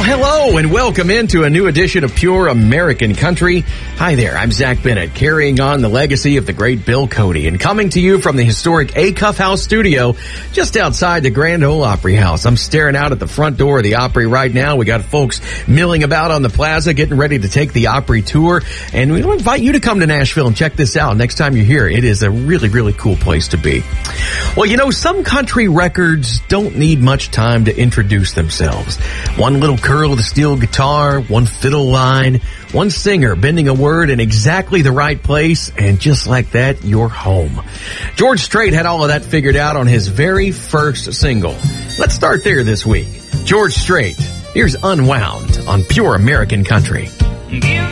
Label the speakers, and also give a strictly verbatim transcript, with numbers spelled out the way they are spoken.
Speaker 1: Well, hello and welcome into a new edition of Pure American Country. Hi there, I'm Zach Bennett, carrying on the legacy of the great Bill Cody and coming to you from the historic Acuff House studio just outside the Grand Ole Opry House. I'm staring out at the front door of the Opry right now. We got folks milling about on the plaza, getting ready to take the Opry tour, and we invite you to come to Nashville and check this out next time you're here. It is a really, really cool place to be. Well, you know, some country records don't need much time to introduce themselves. One little curl of the steel guitar, one fiddle line, one singer bending a word in exactly the right place, and just like that, you're home. George Strait had all of that figured out on his very first single. Let's start there this week. George Strait, here's Unwound on Pure American Country.
Speaker 2: Give